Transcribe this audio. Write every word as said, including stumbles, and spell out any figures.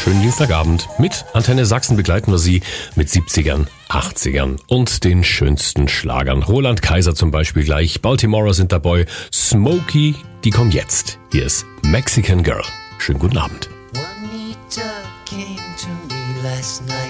Schönen Dienstagabend. Mit Antenne Sachsen begleiten wir Sie mit siebzigern, achtzigern und den schönsten Schlagern. Roland Kaiser zum Beispiel gleich, Baltimore sind dabei, Smokey, die kommen jetzt. Hier ist Mexican Girl. Schönen guten Abend. Juanita came to me last night.